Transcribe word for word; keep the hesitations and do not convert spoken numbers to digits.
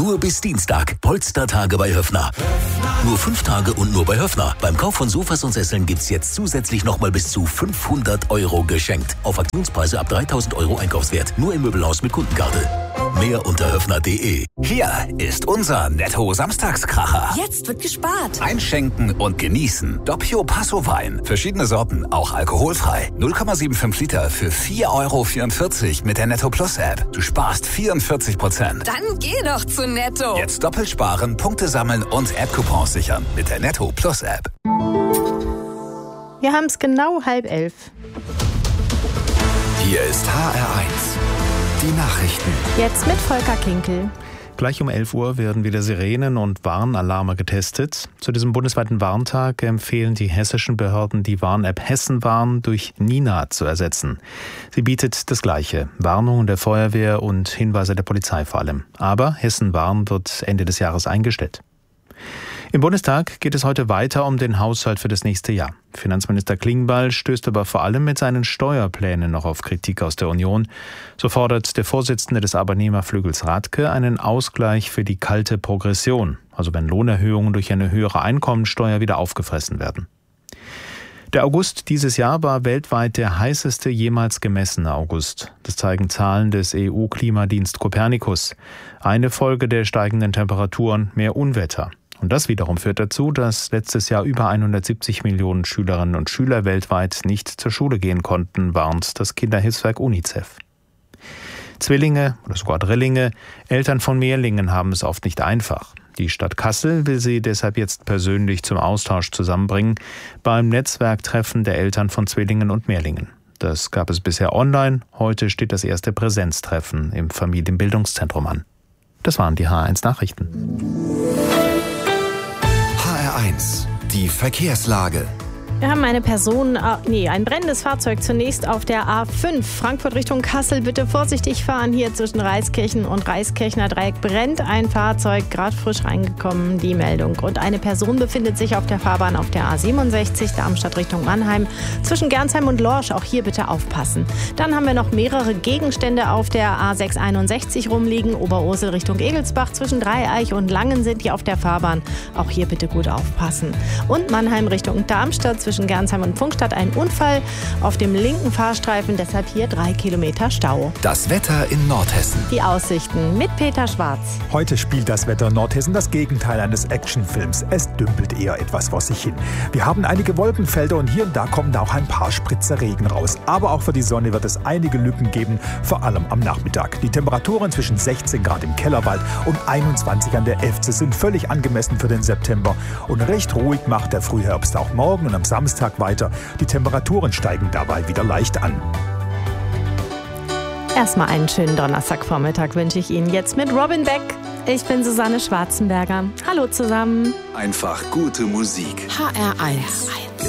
Nur bis Dienstag. Polstertage bei Höffner. Nur fünf Tage und nur bei Höffner. Beim Kauf von Sofas und Sesseln gibt's jetzt zusätzlich nochmal bis zu fünfhundert Euro geschenkt. Auf Aktionspreise ab dreitausend Euro Einkaufswert. Nur im Möbelhaus mit Kundenkarte. Mehr unter höffner punkt de. Hier ist unser Netto-Samstagskracher. Jetzt wird gespart. Einschenken und genießen. Doppio Passo Wein. Verschiedene Sorten, auch alkoholfrei. null Komma fünfundsiebzig Liter für vier Euro vierundvierzig mit der Netto Plus App. Du sparst vierundvierzig Prozent. Dann geh doch zu Netto. Jetzt doppelt sparen, Punkte sammeln und App-Coupons sichern mit der Netto Plus App. Wir haben es genau halb elf. Hier ist H R eins. Die Nachrichten. Jetzt mit Volker Kinkel. Gleich um elf Uhr werden wieder Sirenen und Warnalarme getestet. Zu diesem bundesweiten Warntag empfehlen die hessischen Behörden, die Warn-App Hessenwarn durch Nina zu ersetzen. Sie bietet das Gleiche: Warnungen der Feuerwehr und Hinweise der Polizei vor allem. Aber Hessenwarn wird Ende des Jahres eingestellt. Im Bundestag geht es heute weiter um den Haushalt für das nächste Jahr. Finanzminister Klingbeil stößt aber vor allem mit seinen Steuerplänen noch auf Kritik aus der Union. So fordert der Vorsitzende des Arbeitnehmerflügels Radke einen Ausgleich für die kalte Progression, also wenn Lohnerhöhungen durch eine höhere Einkommensteuer wieder aufgefressen werden. Der August dieses Jahr war weltweit der heißeste jemals gemessene August. Das zeigen Zahlen des E U-Klimadienst Copernicus. Eine Folge der steigenden Temperaturen: mehr Unwetter. Und das wiederum führt dazu, dass letztes Jahr über hundertsiebzig Millionen Schülerinnen und Schüler weltweit nicht zur Schule gehen konnten, warnt das Kinderhilfswerk UNICEF. Zwillinge oder sogar Drillinge, Eltern von Mehrlingen haben es oft nicht einfach. Die Stadt Kassel will sie deshalb jetzt persönlich zum Austausch zusammenbringen beim Netzwerktreffen der Eltern von Zwillingen und Mehrlingen. Das gab es bisher online, heute steht das erste Präsenztreffen im Familienbildungszentrum an. Das waren die H R eins Nachrichten. H R eins. Die Verkehrslage. Wir haben eine Person, nee, ein brennendes Fahrzeug zunächst auf der A fünf, Frankfurt Richtung Kassel. Bitte vorsichtig fahren, hier zwischen Reiskirchen und Reiskirchner Dreieck brennt ein Fahrzeug, gerade frisch reingekommen, die Meldung. Und eine Person befindet sich auf der Fahrbahn auf der A siebenundsechzig, Darmstadt Richtung Mannheim, zwischen Gernsheim und Lorsch, auch hier bitte aufpassen. Dann haben wir noch mehrere Gegenstände auf der A sechshunderteinundsechzig rumliegen, Oberursel Richtung Egelsbach, zwischen Dreieich und Langen sind die auf der Fahrbahn, auch hier bitte gut aufpassen. Und Mannheim Richtung Darmstadt, zwischen Gernsheim und Pfungstadt ein Unfall auf dem linken Fahrstreifen, deshalb hier drei Kilometer Stau. Das Wetter in Nordhessen. Die Aussichten mit Peter Schwarz. Heute spielt das Wetter in Nordhessen das Gegenteil eines Actionfilms. Es dümpelt eher etwas vor sich hin. Wir haben einige Wolkenfelder und hier und da kommen auch ein paar Spritzer Regen raus. Aber auch für die Sonne wird es einige Lücken geben, vor allem am Nachmittag. Die Temperaturen zwischen sechzehn Grad im Kellerwald und einundzwanzig an der Efze sind völlig angemessen für den September. Und recht ruhig macht der Frühherbst auch morgen und am Samstag weiter. Die Temperaturen steigen dabei wieder leicht an. Erstmal einen schönen Donnerstagvormittag wünsche ich Ihnen jetzt mit Robin Beck. Ich bin Susanne Schwarzenberger. Hallo zusammen. Einfach gute Musik. H R eins.